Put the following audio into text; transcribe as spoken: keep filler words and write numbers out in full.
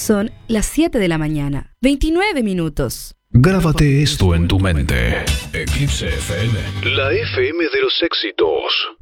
Son las siete de la mañana, veintinueve minutos. Grábate esto en tu mente. Eclipse F M. La F M de los éxitos.